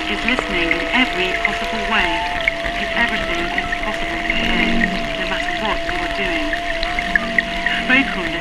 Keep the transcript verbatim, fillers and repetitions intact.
is listening in every possible way, because everything is possible to hear, no matter what you are doing. Vocalness